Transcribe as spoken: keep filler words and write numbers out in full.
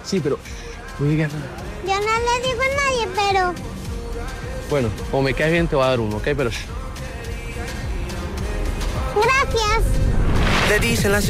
Sí, pero no digas nada. Yo no le digo a nadie, pero... Bueno, como me caes bien te voy a dar uno, ¿ok? Pero... Gracias. Le dicen las